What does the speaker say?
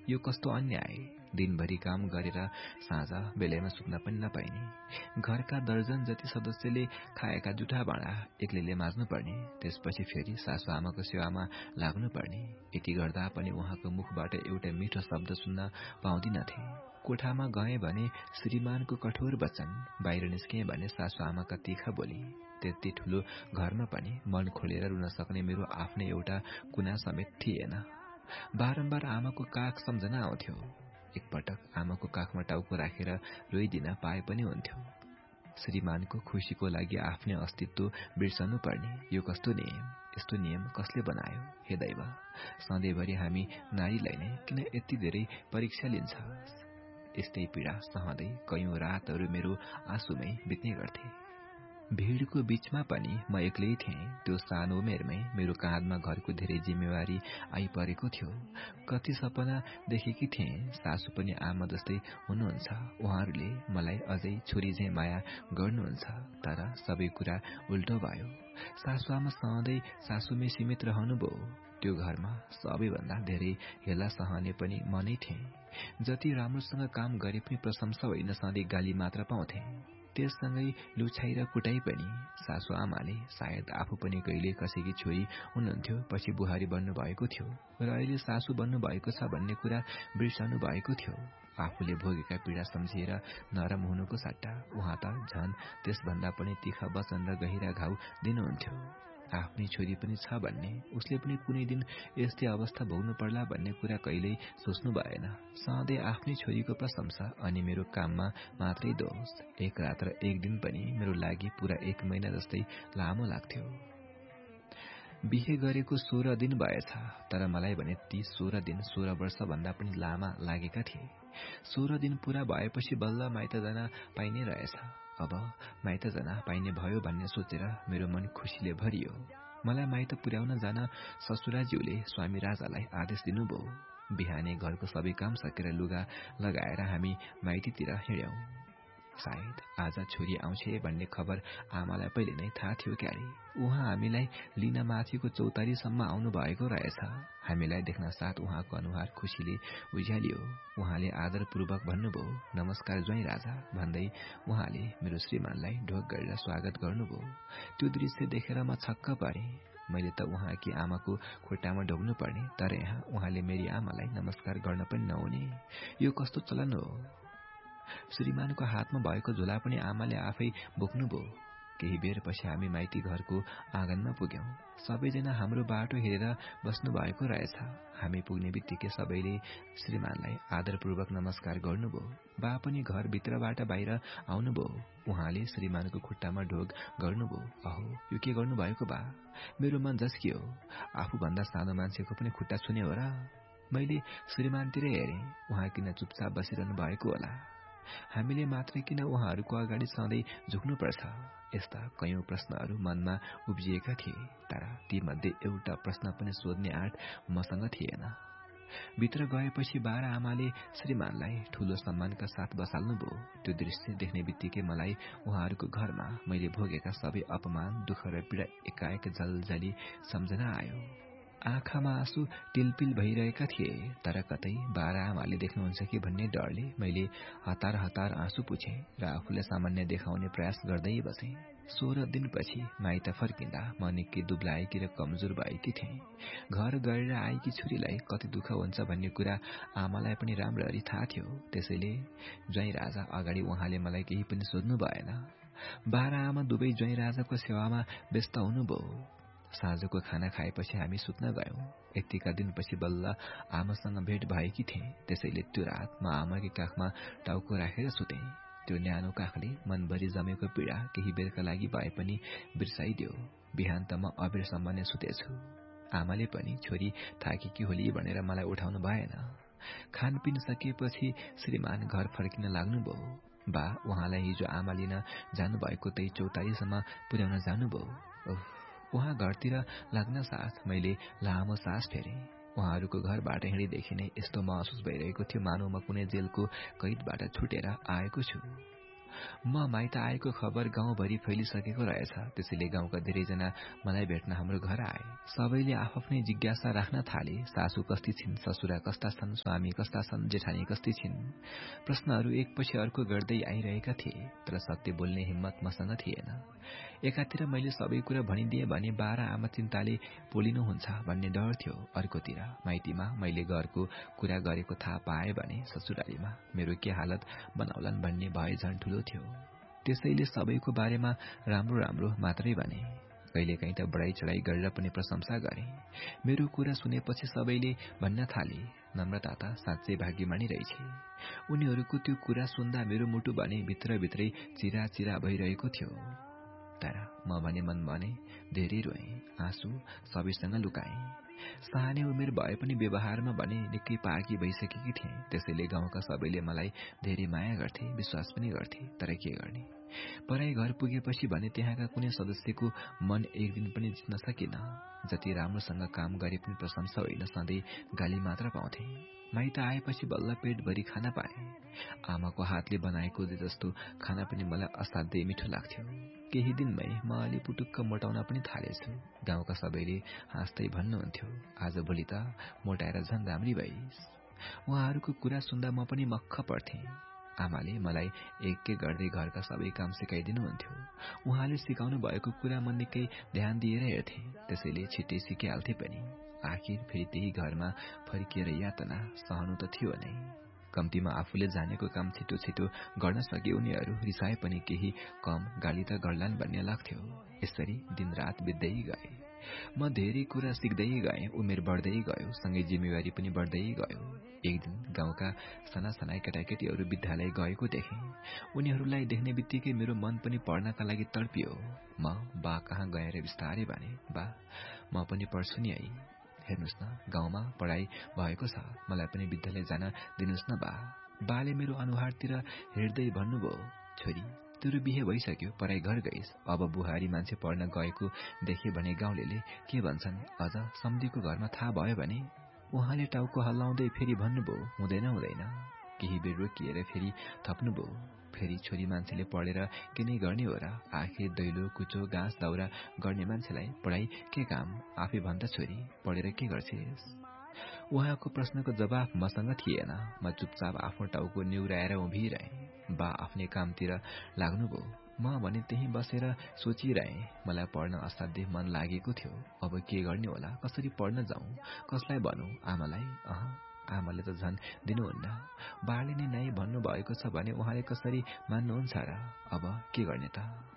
यो कस्तो अन्याय। दिनभरि काम गरेर साँझ बेलैमा सुत्न पनि नपाइने, घरका दर्जन जति सदस्यले खाएका जुठा भाँडा एक्लैले माझ्नुपर्ने, त्यसपछि फेरि सासु आमाको सेवामा लाग्नुपर्ने। यति गर्दा पनि उहाँको मुखबाट एउटा मिठो शब्द सुन्न पाउँदिनथे। कोठामा गए भने श्रीमानको कठोर वचन, बाहिर निस्के भने सासु आमाका तीखा बोली। त्यति ठूलो घरमा पनि मन खोलेर रुन सक्ने मेरो आफ्नै एउटा कुना समेत थिएन। बारम्बार आमाको काख सम्झना आउँथ्यो। एकपटक आमाको काखमा टाउको राखेर रोइदिन पाए पनि हुन्थ्यो। श्रीमानको खुशीको लागि आफ्नै अस्तित्व बिर्सनु पर्ने, यो कस्तो नियम? यस्तो नियम कसले बनायो? हे दैव, सधैँभरि हामी नारीलाई नै किन यति धेरै परीक्षा लिन्छ? यस्तै पीडा सहँदै कयौं रातहरू मेरो आँसुमै बित्ने गर्थे। भीड़को बीचमा पनि म एक्लै थिएँ। त्यो सानो उमेरमै मेरो काँधमा घरको धेरै जिम्मेवारी आइपरेको थियो। कति सपना देखेकी थिएँ। सासु पनि आमा जस्तै हुनुहुन्छ। उहाँहरूले मलाई अझै छोरी झैं माया गर्नुहुन्छ। तर सबै कुरा उल्टो भयो। सासु आमा सधैँ सासुमै सीमित रहनुभयो। त्यो घरमा सबैभन्दा धेरै हेला सहने पनि म नै थिएँ। जति राम्रोसँग काम गरे पनि प्रशंसा होइन, सधैँ गाली मात्र पाउँथे। त्यससँगै लुछाइ र कुटाइ पनि। सासु आमाले सायद आफू पनि कहिले कसैकी छोरी हुनुहुन्थ्यो, पछि बुहारी बन्नु भएको थियो र अहिले सासु बन्नु भएको छ भन्ने कुरा बिर्सनु भएको थियो। आफूले भोगेका पीडा सम्झिएर नरम हुनुको सट्टा उहाँ त झन त्यसभन्दा पनि तीखा वचन र गहिरा घाउ दिनुहुन्थ्यो। आफ्नै छोरी पनि छ भन्ने, उसले पनि कुनै दिन यस्तै अवस्था भोग्नु पर्ला भन्ने कुरा कहिल्यै सोच्नु भएन। सधैँ आफ्नै छोरीको प्रशंसा अनि मेरो काममा मात्रै दोष। एक रात र एक दिन पनि मेरो लागि पूरा 1 महिना जस्तै लामो लाग्थ्यो। बिहे गरेको 16 दिन भएछ, तर मलाई भने ती 16 दिन 16 वर्ष भन्दा पनि लामा लागेका थिए। 16 दिन पूरा भएपछि बल्ल माइत जान पाइने रहेछ। अब माइत जान पाइने भयो भन्ने सोचेर मेरो मन खुसीले भरियो। मलाई माइत पुर्याउन जान ससुराज्यूले स्वामी राजालाई आदेश दिनुभयो। बिहानै घरको सबै काम सकेर लुगा लगाएर हामी माइतीतिर हिँड्यौं। सायद आज छोरी आउँछ भन्ने खबर आमालाई पहिले नै थाहा थियो क्यारे। उहाँ हामीलाई लिन माथिको चौतारीसम्म आउनु भएको रहेछ। हामीलाई देख्न साथ उहाँको अनुहार खुसीले उज्यालियो। उहाँले आदरपूर्वक भन्नुभयो, नमस्कार ज्वाइँ राजा भन्दै उहाँले मेरो श्रीमानलाई ढोक गरेर स्वागत गर्नुभयो। त्यो दृश्य देखेर म छक्क परे। मैले त उहाँकी आमाको खुट्टामा ढोग्नु पर्ने, तर यहाँ उहाँले मेरी आमालाई नमस्कार गर्न पनि नहुने। यो कस्तो चलन हो? श्रीमानको हातमा भएको झोला पनि आमाले आफै बोक्नुभयो। केही बेरपछि हामी माइती घरको आँगनमा पुग्यौं। सबैजना हाम्रो बाटो हेरेर बस्नु भएको रहेछ। हामी पुग्ने बित्तिकै सबैले श्रीमानलाई आदरपूर्वक नमस्कार गर्नुभयो। बा पनि घरभित्रबाट बाहिर आउनुभयो। उहाँले श्रीमानको खुट्टामा ढोग गर्नुभयो। अहो, यो के गर्नुभएको बा? मेरो मन झस्कियो। आफूभन्दा सानो मान्छेको पनि खुट्टा छुने हो र? मैले श्रीमानतिर हेरेँ। उहाँ किन चुपचाप बसिरहनु भएको होला? हामीले मात्रै किन उहाँहरूको अगाडि सधैँ झुक्नुपर्छ? यस्ता कयौं प्रश्नहरू मनमा उब्जिएका थिए, तर तीमध्ये एउटा प्रश्न पनि सोध्ने आँट मसँग थिएन। भित्र गएपछि बा र आमाले श्रीमानलाई ठूलो सम्मानका साथ बसाल्नुभयो। त्यो दृश्य देख्ने बित्तिकै मलाई उहाँहरूको घरमा मैले भोगेका सबै अपमान, दुःख र पीडा एकाएक जलजली सम्झना आयो। आँखामा आँसु टिलपिल भइरहेका थिए, तर कतै बा र आमाले देख्नुहुन्छ कि भन्ने डरले मैले हतार हतार आँसु पुछे र आफूलाई सामान्य देखाउने प्रयास गर्दै बसे। 16 दिनपछि माइत फर्किँदा म निकै दुब्लाएकी र कमजोर भएकी थिएँ। घर गएर आएकी छोरीलाई कति दुःख हुन्छ भन्ने कुरा आमालाई पनि राम्ररी थाहा थियो। त्यसैले ज्वाइँ राजा अगाडि उहाँले मलाई केही पनि सोध्नु भएन। बा र आमा दुवै ज्वाइँ राजाको सेवामा व्यस्त हुनुभयो। साँझको खाना खाएपछि हामी सुत्न गयौं। यतिका दिनपछि बल्ल आमासँग भेट भएकी थिएँ। त्यसैले त्यो रात म आमाकै काखमा टाउको राखेर सुतेँ। त्यो न्यानो काखले मनभरि जमेको पीडा केही बेरका लागि भए पनि बिर्साइदियो। बिहान त म अबेरसम्म नै सुतेछु। आमाले पनि छोरी थाकेकी होली भनेर मलाई उठाउनु भएन। खानपिन सकिएपछि श्रीमान घर फर्किन लाग्नुभयो। बा उहाँलाई हिजो आमा लिन जानुभएको त्यही चौतारीसम्म पुर्याउन जानुभयो। उहाँ घरतिर लाग्न साथ मैले लामो सास फेरेँ। उहाँहरूको घरबाट हिँडेदेखि नै यस्तो महसुस भइरहेको थियो मानौ म कुनै जेलको कैदबाट छुटेर आएको छु। म माइत आएको खबर गाउँभरि फैलिसकेको रहेछ। त्यसैले गाउँका धेरैजना मलाई भेट्न हाम्रो घर आए। सबैले आफ्नै जिज्ञासा राख्न थाले। सासू कस्ती छिन्, ससुरा कस्ता छन्, स्वामी कस्ता छन्, जेठानी कस्ती छिन्। प्रश्नहरू एकपछि अर्को गर्दै आइरहेका थिए, तर सत्य बोल्ने हिम्मत मसँग थिएन। एकातिर मैले सबै कुरा भनिदिए भने बाह्र आमा चिन्ताले पोलिनुहुन्छ भन्ने डर थियो। अर्कोतिर माइतीमा मैले घरको कुरा गरेको थाहा पाए भने ससुरालीमा मेरो के हालत बनाउलान् भन्ने भय झन् ठूलो थियो। त्यसैले सबैको बारेमा राम्रो राम्रो मात्रै भने। कहिलेकाहीँ त बढाई चढाई गरेर पनि प्रशंसा गरे। मेरो कुरा सुनेपछि सबैले भन्न थाले, नम्रता त साँच्चै भाग्यमानी रहेछ। उनीहरूको त्यो कुरा सुन्दा मेरो मुटु भने भित्रभित्रै चिरा चिरा भइरहेको थियो। तर म भने मन भने धेरै रोएँ, आँसु सबैसँग लुकाएँ। सानै उमेर भए पनि व्यवहारमा भने निकै पाकी भइसकेकी थिएँ। त्यसैले गाउँका सबैले मलाई धेरै माया गर्थे, विश्वास पनि गर्थे। तर के गर्ने, पराई घर पुगेपछि भने त्यहाँका कुनै सदस्यको मन एक दिन पनि जित्न सकिन। जति राम्रोसँग काम गरे पनि प्रशंसा होइन, सधैँ गाली मात्र पाउँथे। माइत आएपछि बल्ल पेटभरि खाना पाए। आमाको हातले बनाएको जस्तो खाना पनि मलाई असाध्यै मिठो लाग्थ्यो। केही दिनमै म अलि पुटुक्क मोटाउन पनि थालेछु। गाउँका सबैले हाँस्दै भन्नुहुन्थ्यो, आज भोलि त मोटाएर झन् राम्री भइस्। उहाँहरूको कुरा सुन्दा म पनि मक्ख पर्थे। आमाले मलाई एक गर्दै घरका सबै काम सिकाइदिनुहुन्थ्यो। उहाँले सिकाउनु भएको कुरा म निकै ध्यान दिएर हेर्थे, त्यसैले छिट्टै सिकिहाल्थे पनि। आखिर फेरि त्यही घरमा फर्किएर यातना सहनु त थियो नै। कम्तीमा आफूले जानेको काम छिटो छिटो गर्न सके उनीहरू रिसाए पनि केही कम गाली त गर्लान् भन्ने लाग्थ्यो। यसरी दिनरात बित्दै गए। म धेरै कुरा सिक्दै गएँ, उमेर बढ्दै गयो, सँगै जिम्मेवारी पनि बढ्दै गयो। एक दिन गाउँका साना साना केटाकेटीहरू विद्यालय गएको देखेँ। उनीहरूलाई देख्ने बित्तिकै मेरो मन पनि पढ्नका लागि तडपियो। म बा कहाँ गएर बिस्तारै भने, बा म पनि पढ्छु नि है। हेर्नुहोस् न, गाउँमा पढाइ भएको छ, मलाई पनि विद्यालय जान दिनुहोस् न बा। बाले मेरो अनुहारतिर हेर्दै भन्नुभयो, छोरी तेरो बिहे भइसक्यो, पढाइ घर गइस्। अब बुहारी मान्छे पढ्न गएको देखे भने गाउँलेले के भन्छन् अझ सम्झीको घरमा थाहा भयो भने। उहाँले टाउको हल्लाउँदै फेरि भन्नुभयो, हुँदैन हुँदैन। केही बेर रोकिएर फेरि थप्नुभयो, फेरि छोरी मान्छेले पढेर के नै गर्ने हो र? आखिर दैलो कुचो घाँस दाउरा गर्ने मान्छेलाई पढाइ के काम? आफै भन्दा छोरी पढेर के गर्छेस्? उहाँको प्रश्नको जवाफ मसँग थिएन। म चुपचाप आफ्नो टाउको निहुराएर उभिरहेँ। बा आफ्नै कामतिर लाग्नुभयो। म भने त्यही बसेर सोचिरहेँ। मलाई पढ्न असाध्यै मन लागेको थियो। अब के गर्ने होला, कसरी पढ्न जाउँ, कसलाई भनौँ? आमालाई? आमाले त झन् दिनुहुन्न। बाले नै नै भन्नु भएको छ भने उहाँले कसरी मान्नुहुन्छ र? अब के गर्ने त?